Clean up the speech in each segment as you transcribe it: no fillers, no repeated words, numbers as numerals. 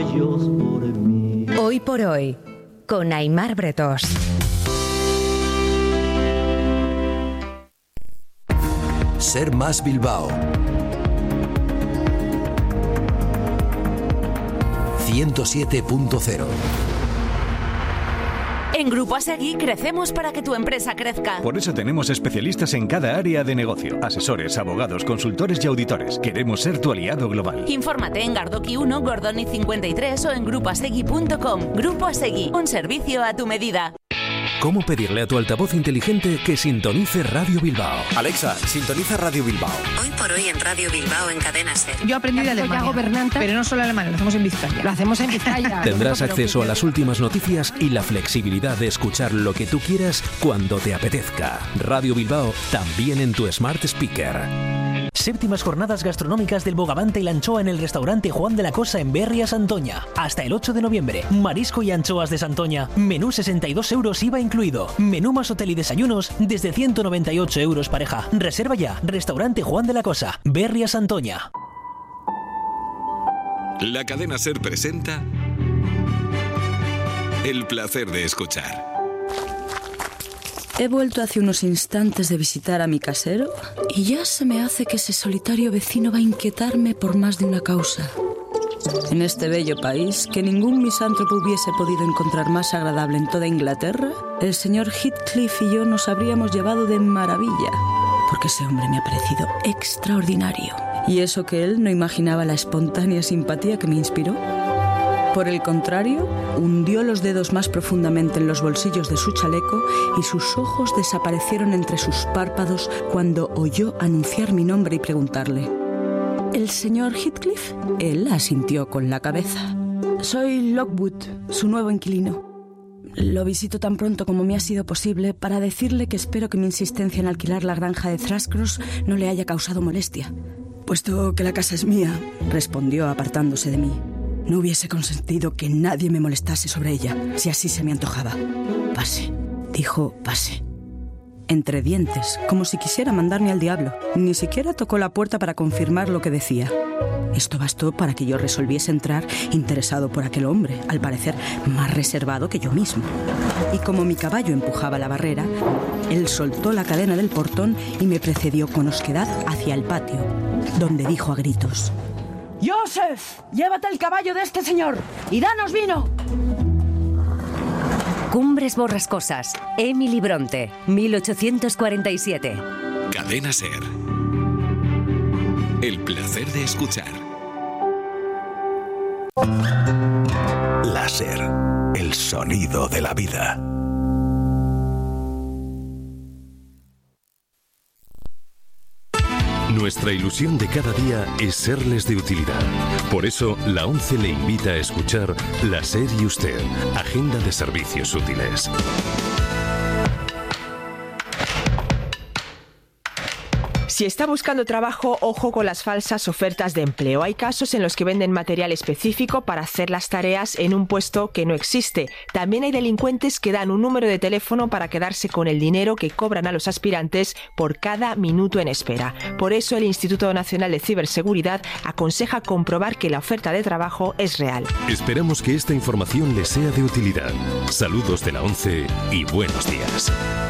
ellos por mí. Hoy por hoy, con Aimar Bretós. Ser Más Bilbao 107.0. En Grupo Asegui crecemos para que tu empresa crezca. Por eso tenemos especialistas en cada área de negocio. Asesores, abogados, consultores y auditores. Queremos ser tu aliado global. Infórmate en Gardoqui 1, Gordoni 53 o en grupoasegui.com. Grupo Asegui, un servicio a tu medida. ¿Cómo pedirle a tu altavoz inteligente que sintonice Radio Bilbao? Alexa, sintoniza Radio Bilbao. Hoy por hoy en Radio Bilbao en Cadena SER. Yo aprendí de Alemania, pero no solo alemán, lo hacemos en Vizcaya. Lo hacemos en Vizcaya. Tendrás acceso a las últimas noticias y la flexibilidad de escuchar lo que tú quieras cuando te apetezca. Radio Bilbao, también en tu Smart Speaker. Séptimas jornadas gastronómicas del bogavante y la anchoa en el restaurante Juan de la Cosa en Berria, Santoña. Hasta el 8 de noviembre. Marisco y anchoas de Santoña. Menú 62 euros IVA incluido. Menú más hotel y desayunos desde 198 euros pareja. Reserva ya. Restaurante Juan de la Cosa, Berria, Santoña. La cadena SER presenta El placer de escuchar. He vuelto hace unos instantes de visitar a mi casero y ya se me hace que ese solitario vecino va a inquietarme por más de una causa. En este bello país, que ningún misántropo hubiese podido encontrar más agradable en toda Inglaterra, el señor Heathcliff y yo nos habríamos llevado de maravilla, porque ese hombre me ha parecido extraordinario. Y eso que él no imaginaba la espontánea simpatía que me inspiró. Por el contrario, hundió los dedos más profundamente en los bolsillos de su chaleco y sus ojos desaparecieron entre sus párpados cuando oyó anunciar mi nombre y preguntarle: ¿el señor Heathcliff? Él asintió con la cabeza. Soy Lockwood, su nuevo inquilino. Lo visito tan pronto como me ha sido posible para decirle que espero que mi insistencia en alquilar la granja de Thrushcross no le haya causado molestia. Puesto que la casa es mía, respondió apartándose de mí. No hubiese consentido que nadie me molestase sobre ella, si así se me antojaba. Pase, dijo, pase. Entre dientes, como si quisiera mandarme al diablo. Ni siquiera tocó la puerta para confirmar lo que decía. Esto bastó para que yo resolviese entrar, interesado por aquel hombre, al parecer más reservado que yo mismo. Y como mi caballo empujaba la barrera, él soltó la cadena del portón y me precedió con osquedad hacia el patio, donde dijo a gritos: «Joseph, llévate el caballo de este señor y danos vino». Cumbres Borrascosas, Emily Bronte, 1847. Cadena SER. El placer de escuchar. La SER, el sonido de la vida. Nuestra ilusión de cada día es serles de utilidad. Por eso, la ONCE le invita a escuchar La SER y Usted, Agenda de Servicios Útiles. Si está buscando trabajo, ojo con las falsas ofertas de empleo. Hay casos en los que venden material específico para hacer las tareas en un puesto que no existe. También hay delincuentes que dan un número de teléfono para quedarse con el dinero que cobran a los aspirantes por cada minuto en espera. Por eso el Instituto Nacional de Ciberseguridad aconseja comprobar que la oferta de trabajo es real. Esperamos que esta información les sea de utilidad. Saludos de la ONCE y buenos días.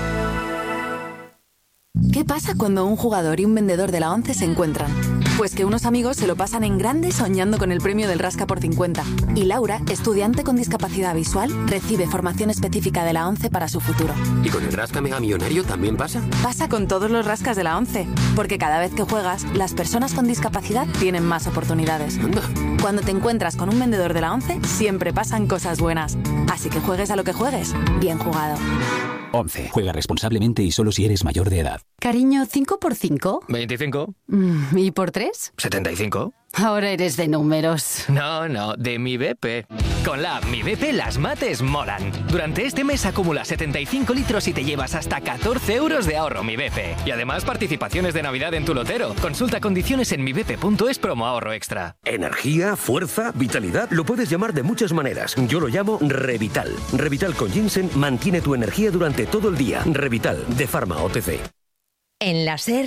¿Qué pasa cuando un jugador y un vendedor de la ONCE se encuentran? Pues que unos amigos se lo pasan en grande soñando con el premio del Rasca por 50. Y Laura, estudiante con discapacidad visual, recibe formación específica de la ONCE para su futuro. ¿Y con el Rasca Mega Millonario también pasa? Pasa con todos los rascas de la ONCE. Porque cada vez que juegas, las personas con discapacidad tienen más oportunidades. Anda. Cuando te encuentras con un vendedor de la ONCE, siempre pasan cosas buenas. Así que juegues a lo que juegues, bien jugado. ONCE. Juega responsablemente y solo si eres mayor de edad. Cariño, ¿5 por 5? 25. ¿Y por 3? 75. Ahora eres de números. No, de mi BP. Con la app Mi BP las mates molan. Durante este mes acumula 75 litros y te llevas hasta 14 euros de ahorro Mi BP. Y además participaciones de Navidad en tu lotero. Consulta condiciones en mibp.es promo ahorro extra. Energía, fuerza, vitalidad, lo puedes llamar de muchas maneras. Yo lo llamo Revital. Revital con ginseng mantiene tu energía durante todo el día. Revital, de Pharma OTC. En la SER,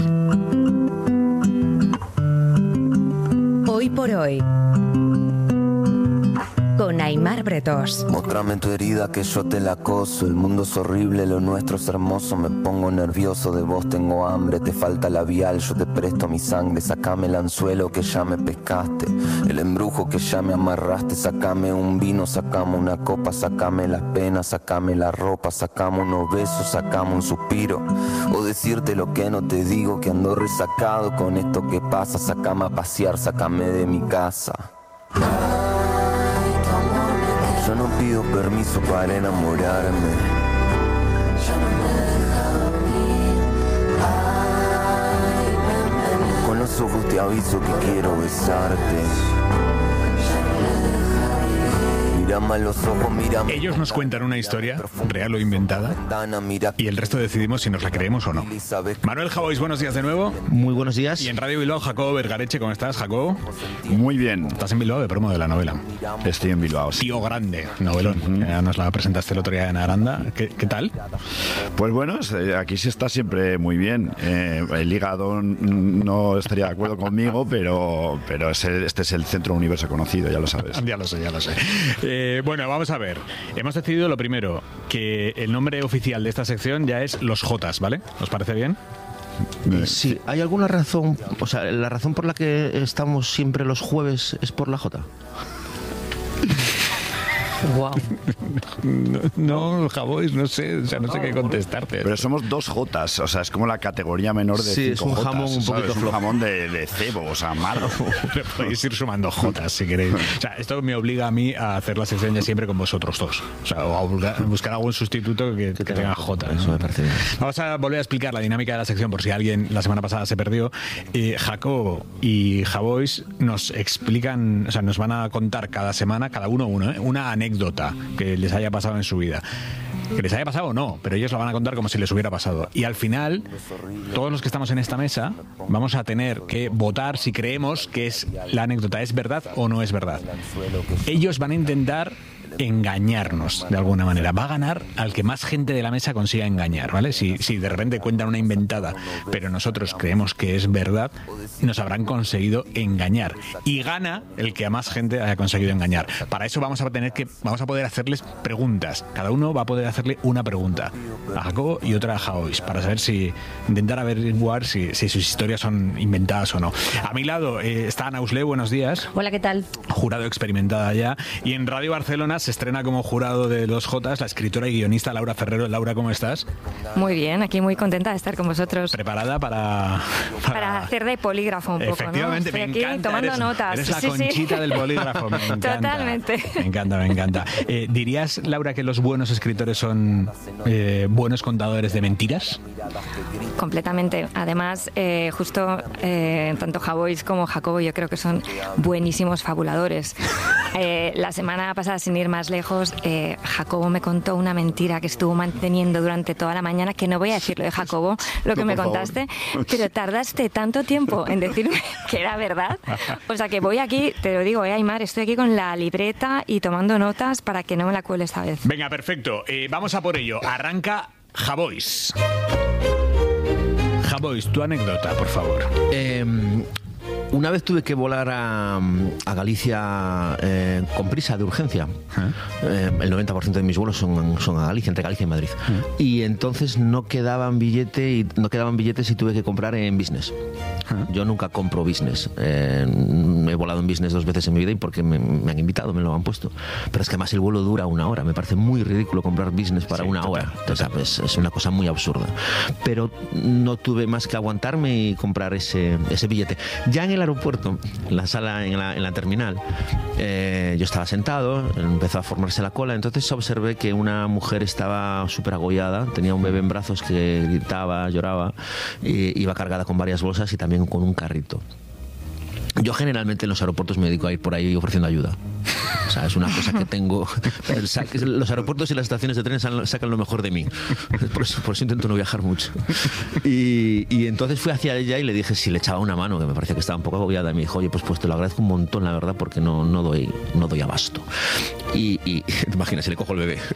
Hoy por hoy. con Aimar Bretós. Mostrame tu herida que yo te la acoso. El mundo es horrible, lo nuestro es hermoso. Me pongo nervioso, de vos tengo hambre. Te falta labial, yo te presto mi sangre. Sacame el anzuelo que ya me pescaste, el embrujo que ya me amarraste. Sacame un vino, sacame una copa. Sacame las penas, sacame la ropa. Sacame unos besos, sacame un suspiro. O decirte lo que no te digo, que ando resacado con esto que pasa. Sacame a pasear, sacame de mi casa. Yo no pido permiso para enamorarme. Con los ojos te aviso que quiero besarte. Mírame a los ojos, mírame. Ellos nos cuentan una historia, real o inventada, y el resto decidimos si nos la creemos o no. Manuel Javois, buenos días de nuevo. Muy buenos días. Y en Radio Bilbao, Jacobo Vergareche, ¿cómo estás, Jacobo? Muy bien. Estás en Bilbao de promo de la novela. Estoy en Bilbao. Sí. Tío Grande, novelón. Ya nos la presentaste el otro día en Aranda. ¿Qué tal? Pues bueno, aquí se está siempre muy bien. El hígado no estaría de acuerdo conmigo, pero este es el centro universo conocido, ya lo sabes. Ya lo sé. Bueno, vamos a ver. Hemos decidido lo primero, que el nombre oficial de esta sección ya es Los Jotas, ¿vale? ¿Os parece bien? Sí, ¿hay alguna razón? O sea, ¿la razón por la que estamos siempre los jueves es por la Jota? Wow. No, Javois, no sé, o sea, no sé qué contestarte. Pero somos 2 Jotas, o sea, es como la categoría menor de 5 es un Jotas, jamón un poquito flojo. Es un jamón de cebo, o sea, malo. Podéis ir sumando Jotas si queréis. O sea, esto me obliga a mí a hacer la sección ya siempre con vosotros dos. O sea, o a buscar algún sustituto que tenga Jotas, ¿no? Eso me parece bien. Vamos a volver a explicar la dinámica de la sección por si alguien la semana pasada se perdió. Jacobo y Javois nos explican, o sea, nos van a contar cada semana, cada uno una anécdota que les haya pasado en su vida. Que les haya pasado o no, pero ellos lo van a contar como si les hubiera pasado. Y al final, todos los que estamos en esta mesa vamos a tener que votar si creemos que la anécdota es verdad o no es verdad. Ellos van a intentar engañarnos de alguna manera. Va a ganar al que más gente de la mesa consiga engañar, ¿vale? Si de repente cuentan una inventada, pero nosotros creemos que es verdad, nos habrán conseguido engañar. Y gana el que a más gente haya conseguido engañar. Para eso vamos a poder hacerles preguntas. Cada uno va a poder hacerle una pregunta a Jacobo y otra a Javois, para saber intentar averiguar si sus historias son inventadas o no. A mi lado está Ana Usle, buenos días. Hola, ¿qué tal? Jurado experimentada ya. Y en Radio Barcelona se estrena como jurado de Los Jotas la escritora y guionista Laura Ferrero. Laura, ¿cómo estás? Muy bien, aquí muy contenta de estar con vosotros. ¿Preparada para hacer de polígrafo un poco? Efectivamente, ¿no? Estoy me aquí encanta. tomando notas. Eres la Conchita del polígrafo, me encanta. Totalmente. Me encanta. ¿Dirías, Laura, que los buenos escritores son buenos contadores de mentiras? Completamente. Además, justo tanto Javois como Jacobo yo creo que son buenísimos fabuladores. La semana pasada, sin ir más lejos, Jacobo me contó una mentira que estuvo manteniendo durante toda la mañana, que no voy a decirlo de Jacobo, lo que me contaste, pero tardaste tanto tiempo en decirme que era verdad. O sea que voy aquí, te lo digo, Aimar, estoy aquí con la libreta y tomando notas para que no me la cuele esta vez. Venga, perfecto. Vamos a por ello. Arranca Javois. Javois, tu anécdota, por favor. Una vez tuve que volar a Galicia con prisa, de urgencia. El 90% de mis vuelos son a Galicia, entre Galicia y Madrid. Y entonces no quedaban billetes y tuve que comprar en business. Yo nunca compro business. He volado en business 2 veces en mi vida y porque me han invitado, me lo han puesto. Pero es que además el vuelo dura 1 hora. Me parece muy ridículo comprar business para 1 hora. Entonces, es una cosa muy absurda. Pero no tuve más que aguantarme y comprar ese billete. Ya en el aeropuerto, en la sala, en la terminal, yo estaba sentado, empezó a formarse la cola, entonces observé que una mujer estaba súper agobiada, tenía un bebé en brazos que gritaba, lloraba, y iba cargada con varias bolsas y también con un carrito. Yo generalmente en los aeropuertos me dedico a ir por ahí ofreciendo ayuda. O sea, es una cosa que tengo. Los aeropuertos y las estaciones de tren sacan lo mejor de mí. Por eso intento no viajar mucho. Y entonces fui hacia ella y le dije si le echaba una mano, que me parecía que estaba un poco agobiada. Y me dijo, oye, pues te lo agradezco un montón, la verdad, porque no doy abasto. Y te imaginas, y le cojo el bebé.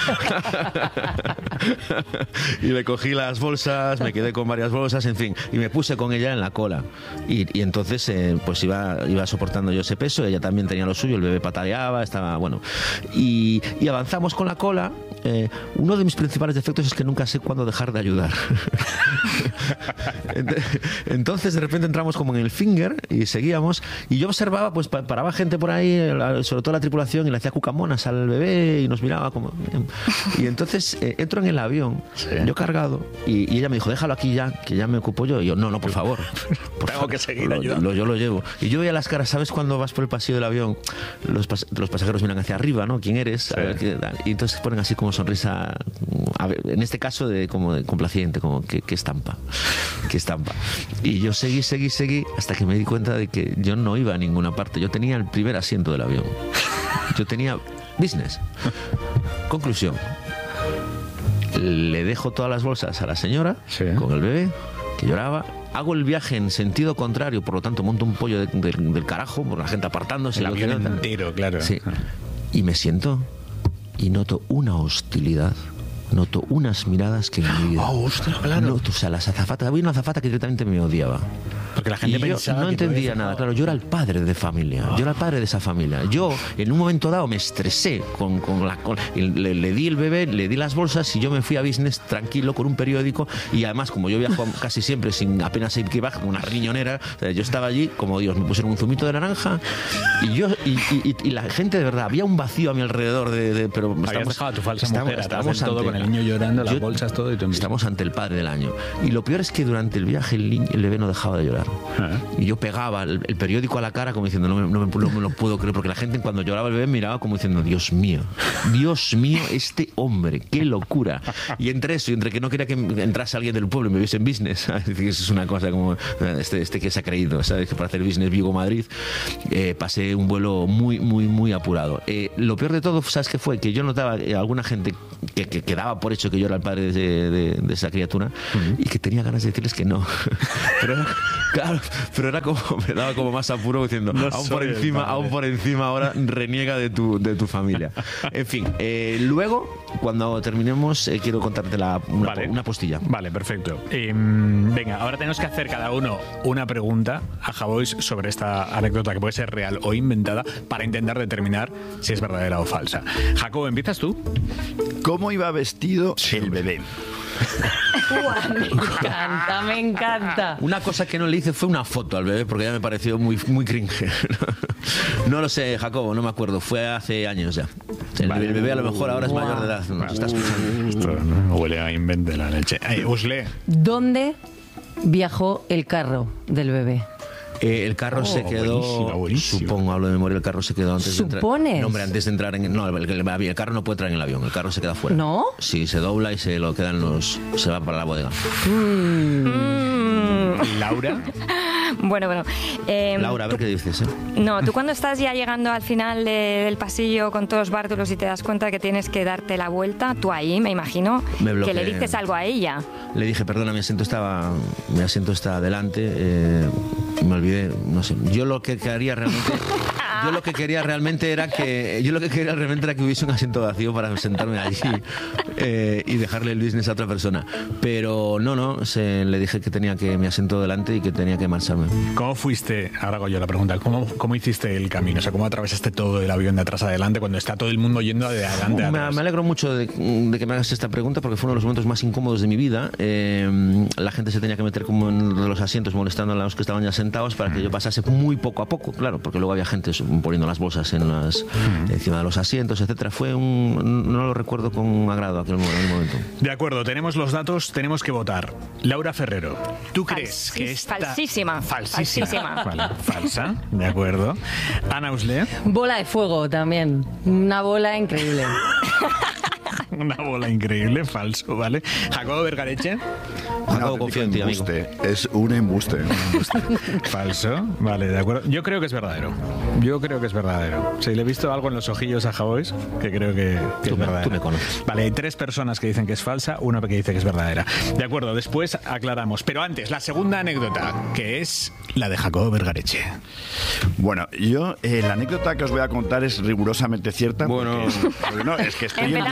Y le cogí las bolsas, me quedé con varias bolsas, en fin, y me puse con ella en la cola. Y entonces pues iba soportando yo ese peso, ella también tenía lo suyo, el bebé pataleaba, estaba bueno. Y avanzamos con la cola. Uno de mis principales defectos es que nunca sé cuándo dejar de ayudar. Entonces de repente entramos como en el finger y seguíamos, y yo observaba, pues paraba gente por ahí, sobre todo la tripulación, y le hacía cucamonas al bebé y nos miraba como... Y entonces entro en el avión, yo cargado, y ella me dijo, déjalo aquí ya, que ya me ocupo yo. Y yo, no, por favor. Tengo que seguir ayudando. Yo lo llevo. Y yo veía las caras, ¿sabes? Cuando vas por el pasillo del avión, los pasajeros miran hacia arriba, ¿no? ¿Quién eres? A ver, y entonces ponen así como sonrisa, a ver, en este caso como de complaciente, como que estampa. Y yo seguí hasta que me di cuenta de que yo no iba a ninguna parte. Yo tenía el primer asiento del avión. Yo tenía business. Conclusión. Le dejo todas las bolsas a la señora con el bebé, que lloraba. Hago el viaje en sentido contrario, por lo tanto monto un pollo del carajo, por la gente apartándose. El avión entero, claro. Sí. Y me siento y noto una hostilidad. Noto unas miradas que en mi vida... ostras, claro. Noto, o sea, las azafatas... Había una azafata que directamente me odiaba. Porque la gente pensaba no entendía nada. Claro, yo era el padre de familia. Yo era el padre de esa familia. Yo, en un momento dado, me estresé le di el bebé, le di las bolsas y yo me fui a business tranquilo con un periódico. Y además, como yo viajo casi siempre sin apenas equipaje, como una riñonera, o sea, yo estaba allí, como Dios, me pusieron un zumito de naranja y la gente, de verdad, había un vacío a mi alrededor pero habías dejado a tu falsa mujer, estábamos todo con el niño llorando, las bolsas, todo. Estamos ante el padre del año. Y lo peor es que durante el viaje el bebé no dejaba de llorar. Y yo pegaba el periódico a la cara como diciendo, no me lo puedo creer, porque la gente cuando lloraba el bebé miraba como diciendo, Dios mío, este hombre, qué locura. Y entre eso y entre que no quería que entrase alguien del pueblo y me viese en business, es decir, eso es una cosa como este que se ha creído, ¿sabes? Que para hacer business Vigo-Madrid pasé un vuelo muy, muy, muy apurado. Lo peor de todo, ¿sabes qué fue? Que yo notaba alguna gente que daba por hecho que yo era el padre de esa criatura y que tenía ganas de decirles que no. Pero era como, me daba como más apuro diciendo, aún por encima ahora reniega de tu familia. En fin, luego, cuando terminemos, quiero contarte una postilla. Vale, perfecto. Venga, ahora tenemos que hacer cada uno una pregunta a Javois sobre esta anécdota que puede ser real o inventada para intentar determinar si es verdadera o falsa. Jacobo, ¿empiezas tú? ¿Cómo iba vestido el bebé? Me encanta. Una cosa que no le hice fue una foto al bebé porque ya me pareció muy, muy cringe. No lo sé, Jacobo, no me acuerdo. Fue hace años ya. El bebé a lo mejor ahora es mayor de edad. Nos está escuchando. Esto no huele a invent de la leche. Usle. ¿Dónde viajó el carro del bebé? El carro se quedó, buenísimo. Supongo, hablo de memoria, el carro se quedó antes de entrar. ¿Supones? No, hombre, antes de entrar en... No, el carro no puede entrar en el avión, el carro se queda fuera. ¿No? Sí, se dobla y se lo quedan se va para la bodega. ¿Laura? Bueno. Laura, a ver qué dices, No, tú cuando estás ya llegando al final del pasillo con todos los bártulos y te das cuenta que tienes que darte la vuelta, tú ahí, me imagino, que le dices algo a ella. Le dije, perdona, mi asiento está adelante, me olvidé, no sé. Yo lo que quería realmente era que hubiese un asiento vacío para sentarme allí y dejarle el business a otra persona. Pero le dije que tenía mi asiento delante y que tenía que marcharme. ¿Cómo fuiste? Ahora hago yo la pregunta. ¿Cómo hiciste el camino? O sea, ¿cómo atravesaste todo el avión de atrás a adelante cuando está todo el mundo yendo de adelante a atrás? Me alegro mucho de que me hagas esta pregunta porque fue uno de los momentos más incómodos de mi vida. La gente se tenía que meter como en los asientos molestando a los que estaban ya sentados para que yo pasase muy poco a poco, claro, porque luego había gente poniendo las bolsas encima de los asientos, etcétera. No lo recuerdo con agrado aquel momento. De acuerdo, tenemos los datos, tenemos que votar. Laura Ferrero, ¿tú crees que esta... Falsísima. Vale, falsa, de acuerdo. Ana Usle. Bola de fuego también. Una bola increíble. Una bola increíble, falso, ¿vale? Jacobo Vergareche. Jacobo, confío en ti, amigo. Es un embuste. Falso, vale, de acuerdo. Yo creo que es verdadero. Sí, le he visto algo en los ojillos a Javois que creo que es verdadero. Tú me conoces. Vale, hay 3 personas que dicen que es falsa, una que dice que es verdadera. De acuerdo, después aclaramos. Pero antes, la segunda anécdota, que es la de Jacobo Vergareche. Bueno, yo la anécdota que os voy a contar es rigurosamente cierta. Bueno, porque es que estoy en Bilbao.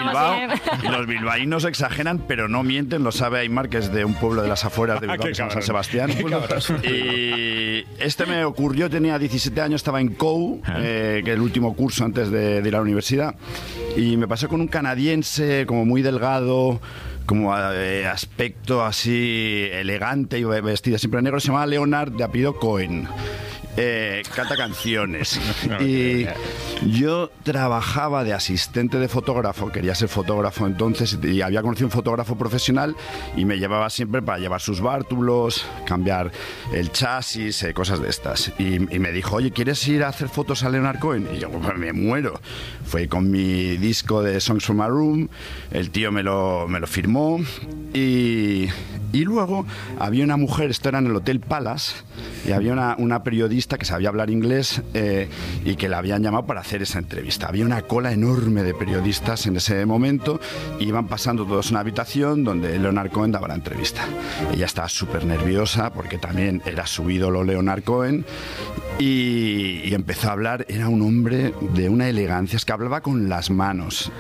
Y los bilbaínos exageran, pero no mienten, lo sabe Aimar, que es de un pueblo de las afueras de Bilbao, que se llama San Sebastián. Y este me ocurrió, tenía 17 años, estaba en COU, que es el último curso antes de ir a la universidad, y me pasé con un canadiense como muy delgado, como aspecto así elegante y vestido siempre de negro, se llamaba Leonard, de apellido Cohen. Canta canciones. Y yo trabajaba de asistente de fotógrafo, quería ser fotógrafo entonces, y había conocido un fotógrafo profesional y me llevaba siempre para llevar sus bártulos, cambiar el chasis, cosas de estas. Y me dijo, oye, ¿quieres ir a hacer fotos a Leonard Cohen? Y yo, pues me muero. Fue con mi disco de Songs from a Room, el tío me lo firmó, y luego había una mujer, esto era en el Hotel Palace, y había una periodista que sabía hablar inglés y que la habían llamado para hacer esa entrevista. Había una cola enorme de periodistas en ese momento, iban pasando todos en una habitación donde Leonard Cohen daba la entrevista. Ella estaba súper nerviosa porque también era su ídolo Leonard Cohen, y empezó a hablar. Era un hombre de una elegancia, es que hablaba con las manos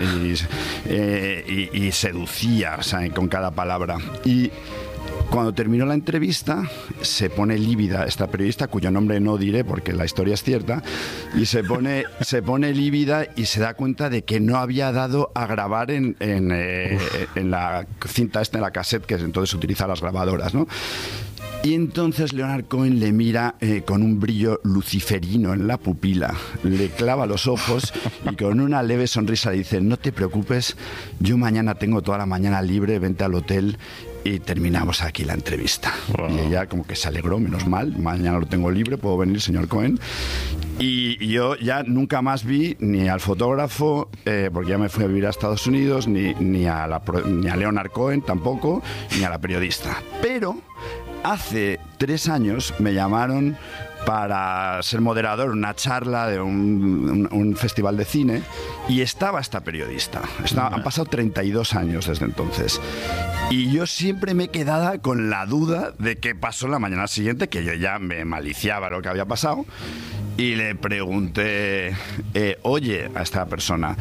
y seducía, o sea, con cada palabra. Y cuando terminó la entrevista, se pone lívida esta periodista, cuyo nombre no diré porque la historia es cierta, y se pone lívida y se da cuenta de que no había dado a grabar en la cinta esta, en la cassette, que entonces utiliza las grabadoras, ¿no? Y entonces Leonard Cohen le mira con un brillo luciferino en la pupila, le clava los ojos y con una leve sonrisa le dice, no te preocupes, yo mañana tengo toda la mañana libre, vente al hotel y terminamos aquí la entrevista. Wow. Y ella como que se alegró, menos mal, mañana lo tengo libre, puedo venir, señor Cohen. Y yo ya nunca más vi ni al fotógrafo, porque ya me fui a vivir a Estados Unidos, ni a Leonard Cohen tampoco, ni a la periodista. Pero hace 3 años me llamaron para ser moderador, una charla de un festival de cine, y estaba esta periodista. Han pasado 32 años desde entonces. Y yo siempre me he quedado con la duda de qué pasó la mañana siguiente, que yo ya me maliciaba lo que había pasado. Y le pregunté, oye, a esta persona,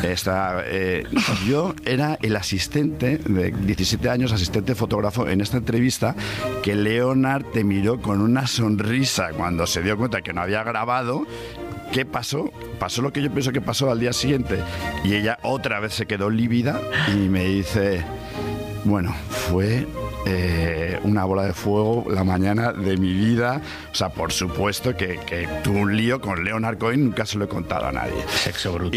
yo era el asistente de 17 años, asistente fotógrafo en esta entrevista, que Leonard te miró con una sonrisa cuando se dio cuenta que no había grabado. ¿Qué pasó? Pasó lo que yo pienso que pasó al día siguiente. Y ella otra vez se quedó lívida y me dice, bueno, fue una bola de fuego la mañana de mi vida. O sea, por supuesto que tuve un lío con Leonard Cohen, nunca se lo he contado a nadie. Sexo brutal.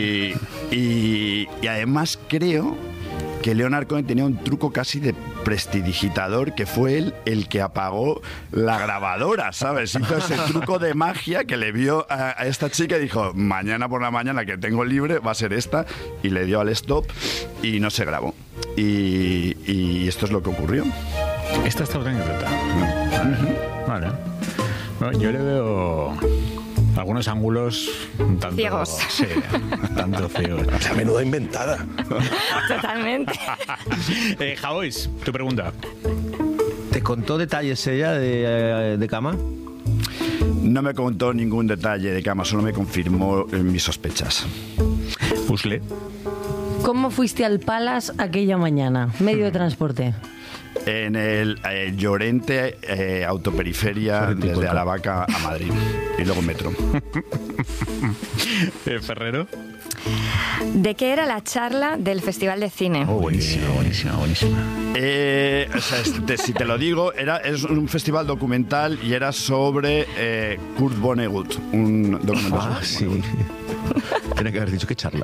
Y además creo que Leonard Cohen tenía un truco casi de prestidigitador, que fue él el que apagó la grabadora, ¿sabes? Hizo ese truco de magia que le vio a esta chica y dijo, mañana por la mañana que tengo libre va a ser esta, y le dio al stop y no se grabó. Y esto es lo que ocurrió. Esta está otra anécdota. Vale. Bueno, yo le veo algunos ángulos un tanto ciegos. Sí, tanto ciegos. O sea, menuda inventada. Totalmente. Javois, tu pregunta. ¿Te contó detalles ella de cama? No me contó ningún detalle de cama, solo me confirmó mis sospechas. Usle. ¿Cómo fuiste al Palace aquella mañana? Medio de transporte. En el Llorente autoperiferia desde Aravaca a Madrid y luego metro. Ferrero. ¿De qué era la charla del Festival de Cine? Buenísima. O sea, si te lo digo, es un festival documental y era sobre Kurt Vonnegut, un documental. Ah, sí. Tiene que haber dicho que charla.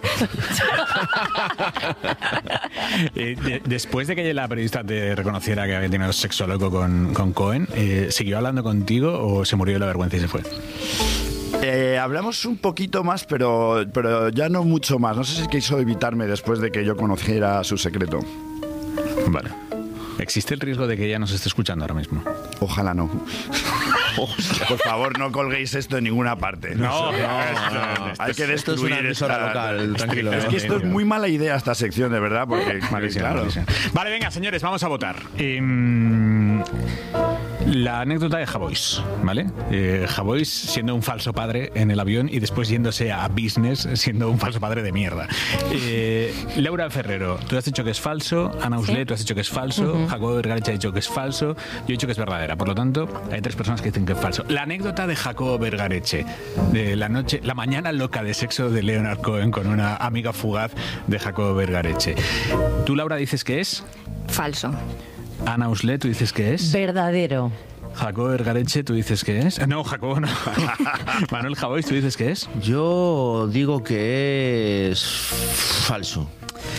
Después de que la periodista te reconociera que había tenido sexo loco con Cohen, ¿siguió hablando contigo o se murió de la vergüenza y se fue? Hablamos un poquito más, pero ya no mucho más. No sé si quiso evitarme después de que yo conociera su secreto. Vale. ¿Existe el riesgo de que ella nos esté escuchando ahora mismo? Ojalá no. Por favor, no colguéis esto en ninguna parte. No. Hay que destruir esto es una emisora local, tranquilo. Es que esto es muy mala idea, esta sección, de verdad, porque malísimo. Vale, venga, señores, vamos a votar. la anécdota de Javois, ¿vale? Javois siendo un falso padre en el avión y después yéndose a business siendo un falso padre de mierda. Laura Ferrero, tú has dicho que es falso. Ana Uslet, tú has dicho que es falso. Jacobo Vergareche ha dicho que es falso. Yo he dicho que es verdadera. Por lo tanto, hay 3 personas que dicen que es falso. La anécdota de Jacobo Vergareche, de la mañana loca de sexo de Leonard Cohen con una amiga fugaz de Jacobo Vergareche. Tú, Laura, dices que es falso. Ana Uslet, tú dices que es verdadero. Jacobo Vergareche, ¿tú dices que es? No, Jacobo no. Manuel Javois, ¿tú dices que es? Yo digo que es falso.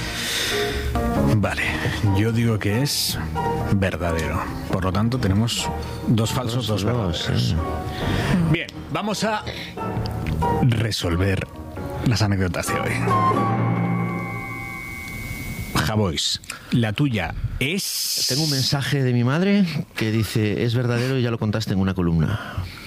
Vale, yo digo que es verdadero. Por lo tanto, tenemos 2 falsos, 2 verdaderos. Bien, vamos a resolver las anécdotas de hoy. Javois, la tuya es... Tengo un mensaje de mi madre que dice, es verdadero y ya lo contaste en una columna.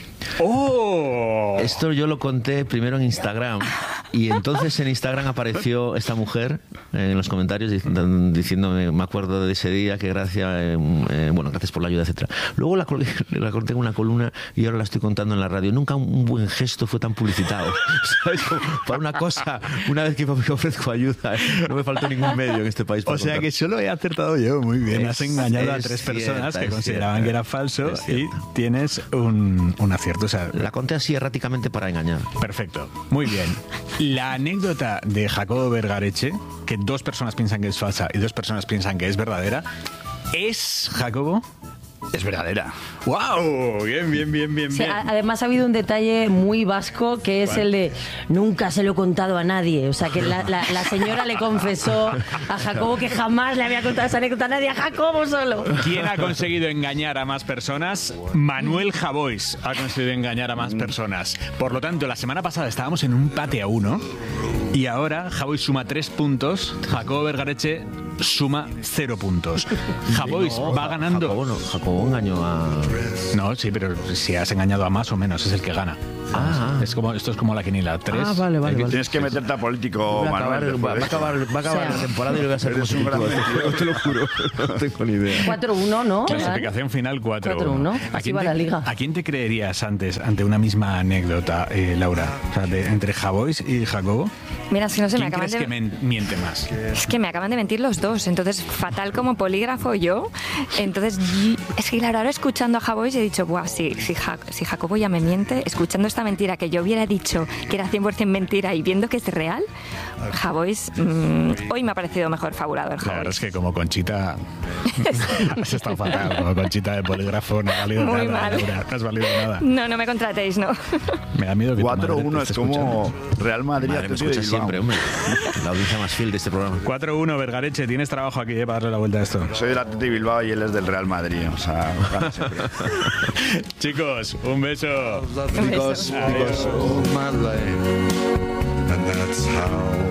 ¡Oh! Esto yo lo conté primero en Instagram y entonces en Instagram apareció esta mujer en los comentarios diciéndome, me acuerdo de ese día, que gracias por la ayuda, etcétera. Luego la conté en una columna y ahora la estoy contando en la radio. Nunca un buen gesto fue tan publicitado. ¿Sabes? Para una cosa, una vez que me ofrezco ayuda, no me faltó ningún medio en este país. O sea que solo he acertado yo, muy bien. Has engañado a 3 personas que consideraban que era falso y tienes un acierto. O sea, la conté así erráticamente para engañar. Perfecto, muy bien. La anécdota de Jacobo Vergareche, que 2 personas piensan que es falsa y 2 personas piensan que es verdadera, ¿es, Jacobo? Es verdadera. ¡Wow! Bien. Sí, además ha habido un detalle muy vasco que es el de nunca se lo he contado a nadie. O sea, que la señora le confesó a Jacobo que jamás le había contado esa anécdota a nadie, a Jacobo solo. ¿Quién ha conseguido engañar a más personas? Manuel Javois ha conseguido engañar a más personas. Por lo tanto, la semana pasada estábamos en un empate a 1 y ahora Javois suma 3 puntos, Jacobo Vergareche suma 0 puntos. Javois va ganando. Jacobo engañó a... No, sí, pero si has engañado a más o menos, es el que gana. Esto es como la quinila. 3. Vale. Tienes que meterte a político, Manuel. Va a acabar la temporada y lo voy a hacer como un gran mentiroso. Te lo juro. No tengo ni idea. 4-1, ¿no? Clasificación final 4-1. 4-1. Así va la liga. ¿A quién te creerías antes ante una misma anécdota, Laura? O sea, entre Javois y Jacobo. Mira, si no se me acaban ¿Quién crees que miente más? Es que me acaban de mentir los 2, entonces fatal como polígrafo yo. Entonces, es que claro, ahora escuchando a Javois he dicho, buah, si Jacobo ya me miente, escuchando esta mentira que yo hubiera dicho que era 100% mentira y viendo que es real, Javois, hoy me ha parecido mejor fabulador. La verdad es que como Conchita has estado fatal, como Conchita de polígrafo no ha valido muy nada, mal. Laura, no has valido nada. No me contratéis, no. Me da miedo que 4-1 es como Real Madrid. Madre, me escucha siempre, hombre. La audiencia más fiel de este programa. 4-1, Vergareche, tienes trabajo aquí para darle la vuelta a esto. Soy del Atleti de Bilbao y él es del Real Madrid, o sea, gana siempre. Chicos, un beso. Chicos, And that's how